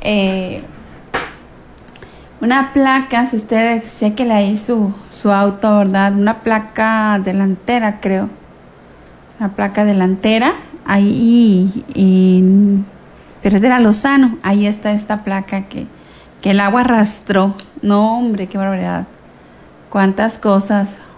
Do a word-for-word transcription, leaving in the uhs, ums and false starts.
eh, una placa, si usted sé que le hizo su auto, ¿verdad? Una placa delantera, creo. Una placa delantera, ahí en Ferretera Lozano, ahí está esta placa que, que el agua arrastró. No, hombre, qué barbaridad. Cuántas cosas.